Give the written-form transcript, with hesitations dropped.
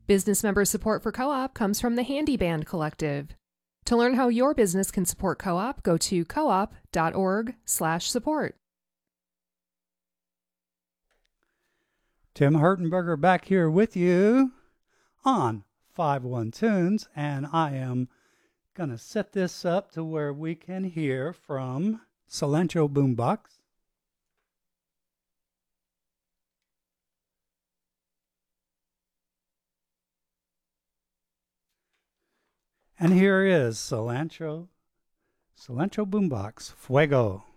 Business member support for Co-op comes from the Handy Band Collective. To learn how your business can support Co-op, go to coop.org/support. Tim Hertenberger back here with you on 5-1 Tunes, and I am going to set this up to where we can hear from Cilantro Boombox. And here is Cilantro Boombox, Fuego.